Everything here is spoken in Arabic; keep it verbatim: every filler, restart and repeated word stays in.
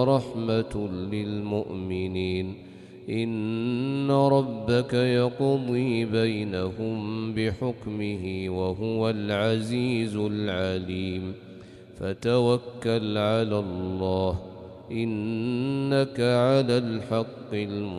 رحمة للمؤمنين إن ربك يقضي بينهم بحكمه وهو العزيز العليم فتوكل على الله إنك على الحق المبين